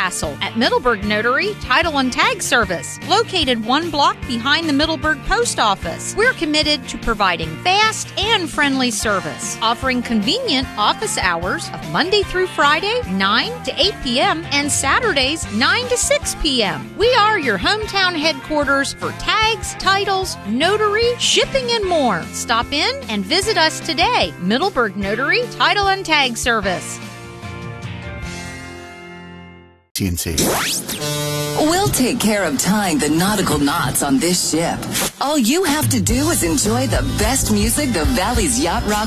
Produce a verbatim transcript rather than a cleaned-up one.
hassle at Middleburg Notary Title and Tag Service, located one block behind the Middleburg Post Office. We're committed to providing fast and friendly service, offering convenient office hours of Monday through Friday, nine to eight p.m. and Saturdays, nine to six p.m. We are your hometown headquarters for tags, titles, notary, shipping, and more. Stop in and visit us today. Middleburg Notary Title and Tag Service. T N C. We'll take care of tying the nautical knots on this ship. All you have to do is enjoy the best music the Valley's Yacht Rock